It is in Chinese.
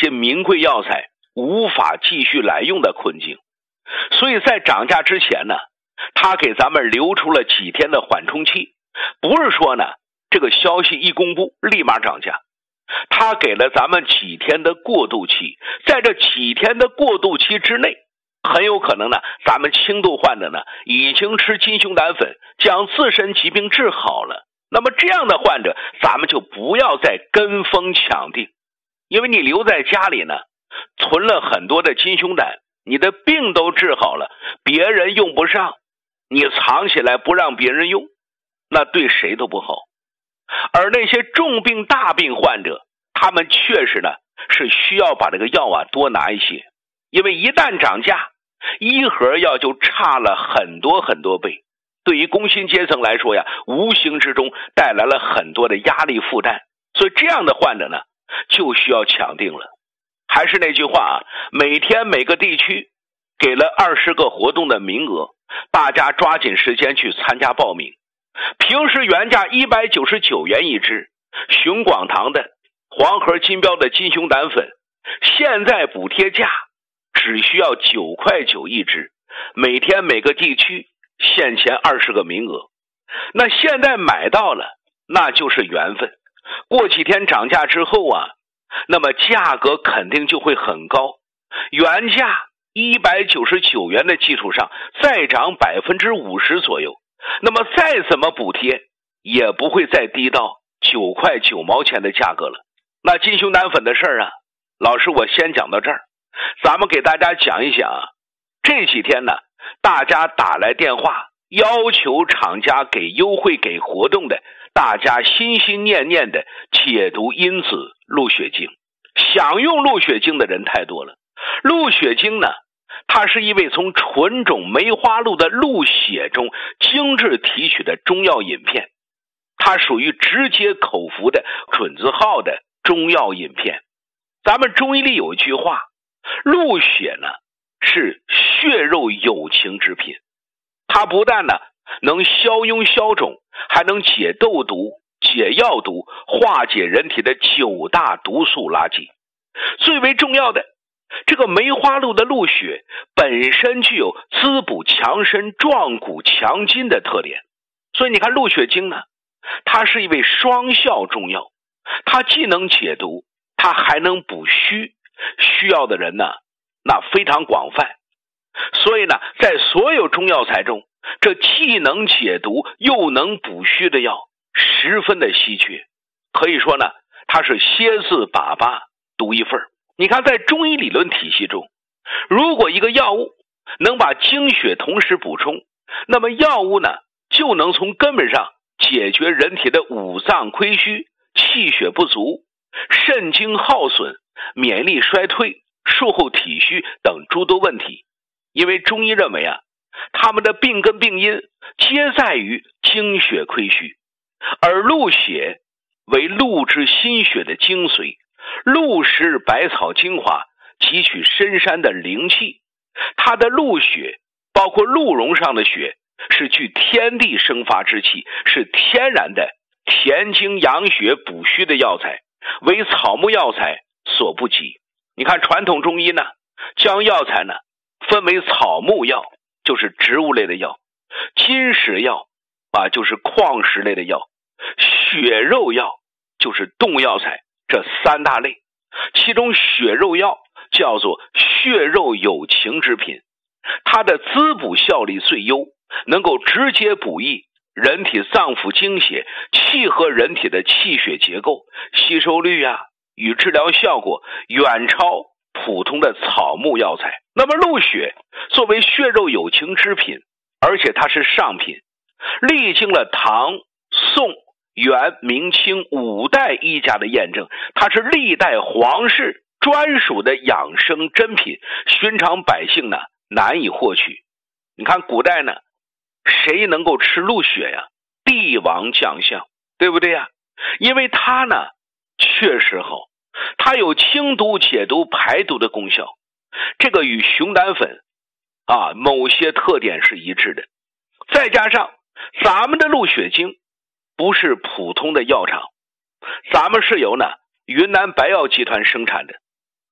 些名贵药材无法继续来用的困境。所以在涨价之前呢，他给咱们留出了几天的缓冲期，不是说呢这个消息一公布立马涨价，他给了咱们几天的过渡期，在这几天的过渡期之内，很有可能呢咱们轻度患者呢已经吃金熊胆粉将自身疾病治好了。那么这样的患者咱们就不要再跟风抢订，因为你留在家里呢存了很多的金熊胆，你的病都治好了，别人用不上，你藏起来不让别人用，那对谁都不好。而那些重病大病患者，他们确实呢是需要把这个药多拿一些，因为一旦涨价，一盒药就差了很多很多倍，对于工薪阶层来说呀，无形之中带来了很多的压力负担，所以这样的患者呢就需要抢订了。还是那句话每天每个地区给了20个活动的名额，大家抓紧时间去参加报名。平时原价199元一支，熊广堂的黄河金标的金熊胆粉，现在补贴价只需要9块9一支，每天每个地区限前20个名额。那现在买到了，那就是缘分。过几天涨价之后那么价格肯定就会很高，原价199元的基础上再涨50%左右，那么再怎么补贴也不会再低到9块9毛钱的价格了。那金熊胆粉的事儿老师我先讲到这儿，咱们给大家讲一讲这几天呢大家打来电话要求厂家给优惠给活动的，大家心心念念的解毒因子鹿血精。想用鹿血精的人太多了。鹿血精呢，它是一味从纯种梅花鹿的鹿血中精致提取的中药饮片，它属于直接口服的准字号的中药饮片。咱们中医里有一句话，鹿血呢是血肉有情之品，它不但呢能消痈消肿，还能解痘毒、解药毒，化解人体的9大毒素垃圾。最为重要的，这个梅花鹿的鹿血本身具有滋补强身、壮骨强筋的特点，所以你看鹿血精呢，它是一味双效中药，它既能解毒，它还能补虚，需要的人呢那非常广泛。所以呢在所有中药材中，这既能解毒又能补虚的药十分的稀缺，可以说呢它是蝎子粑粑独一份。你看在中医理论体系中，如果一个药物能把精血同时补充，那么药物呢就能从根本上解决人体的五脏亏虚、气血不足、肾精耗损、免疫力衰退、术后体虚等诸多问题。因为中医认为他们的病根病因皆在于精血亏虚，而鹿血为鹿之心血的精髓，鹿食百草精华，汲取深山的灵气。它的鹿血包括鹿茸上的血是具天地生发之气，是天然的填精养血补虚的药材，为草木药材所不及。你看传统中医呢将药材呢分为草木药，就是植物类的药，金石药就是矿石类的药，血肉药就是动物药材，这3大类。其中血肉药叫做血肉有情之品，它的滋补效力最优，能够直接补益人体脏腑精血，契合人体的气血结构，吸收率与治疗效果远超普通的草木药材。那么鹿血作为血肉有情之品，而且它是上品，历经了唐、宋、元、明、清5代医家的验证，它是历代皇室专属的养生珍品，寻常百姓呢难以获取。你看古代呢谁能够吃鹿血呀？帝王将相，对不对呀？因为它呢确实好，它有清毒解毒排毒的功效，这个与熊胆粉某些特点是一致的。再加上咱们的鹿血精不是普通的药厂，咱们是由云南白药集团生产的，